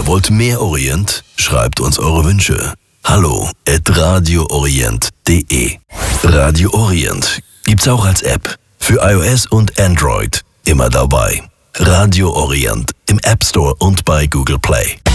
Wollt mehr Orient? Schreibt uns eure Wünsche. hallo@radioorient.de. Radio Orient gibt's auch als App. Für iOS und Android. Immer dabei. Radio Orient im App Store und bei Google Play.